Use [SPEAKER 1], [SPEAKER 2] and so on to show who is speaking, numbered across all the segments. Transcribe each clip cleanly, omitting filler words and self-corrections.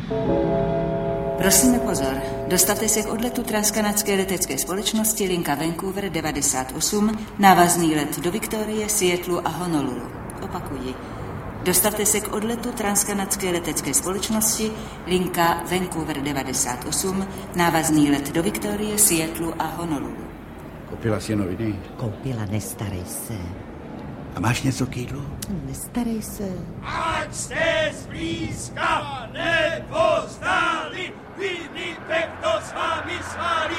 [SPEAKER 1] Prosíme pozor, dostavte se k odletu transkanadské letecké společnosti linka Vancouver 98, návazný let do Viktorie, Seattlu a Honolulu. Opakuji. Dostavte se k odletu transkanadské letecké společnosti linka Vancouver 98, návazný let do Viktorie, Seattlu a Honolulu.
[SPEAKER 2] Koupila jsi noviny?
[SPEAKER 3] Koupila, nestarej se.
[SPEAKER 2] A máš něco k jídlu?
[SPEAKER 3] Nestarej se.
[SPEAKER 4] Ať jste zblízka nepoznali, Winnipeg to s vámi sválí.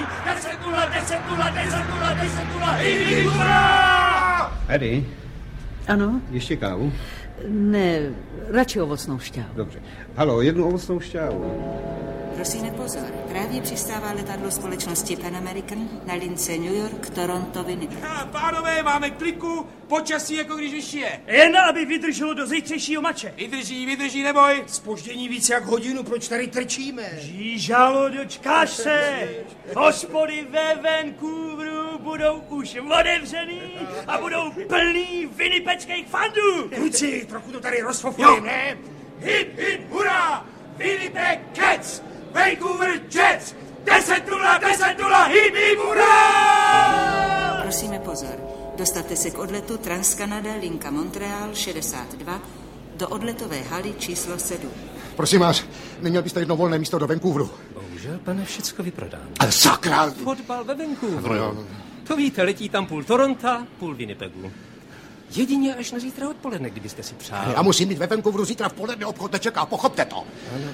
[SPEAKER 4] 10-0, Winnipeg, hurá!
[SPEAKER 2] Eddie,
[SPEAKER 3] Ano?
[SPEAKER 2] ještě kávu?
[SPEAKER 3] Ne, radši ovocnou šťávu.
[SPEAKER 2] Dobře. Halo, jednu ovocnou šťávu.
[SPEAKER 1] Prosíme pozor, právě přistává letadlo společnosti Pan American na lince New York, Toronto, Winnipeg.
[SPEAKER 4] Pánové, máme kliku, počasí jako když už je.
[SPEAKER 5] Jen aby vydrželo do zítřejšího mače.
[SPEAKER 4] Vydrží, neboj.
[SPEAKER 6] Zpoždění víc jak hodinu, proč tady trčíme?
[SPEAKER 5] Žížalo, dočkáš se. Hospody ve Vancouveru budou už otevřený a budou plný winnipečských fandů.
[SPEAKER 6] Kluci, trochu to tady rozfofujeme, ne?
[SPEAKER 4] Hip, hurá! Winnipeg Cats! Vancouver Jets! 10-0, hip, hurá!
[SPEAKER 1] Prosíme pozor, dostavte se k odletu Transkanada linka Montreal 62 do odletové haly číslo 7.
[SPEAKER 7] Prosím vás, neměl byste jedno volné místo do Vancouveru?
[SPEAKER 8] Bohužel, pane, všecko vyprodáno.
[SPEAKER 7] Ale sakra!
[SPEAKER 8] Fotbal ve Vancouveru.
[SPEAKER 7] No jo.
[SPEAKER 8] To víte, letí tam půl Toronta, půl Winnipegu. Jedině až na zítra odpoledne, kdybyste si přáli.
[SPEAKER 7] Já musím být ve Vancouveru zítra v poledne, obchod nečeká, pochopte to.
[SPEAKER 8] Ano,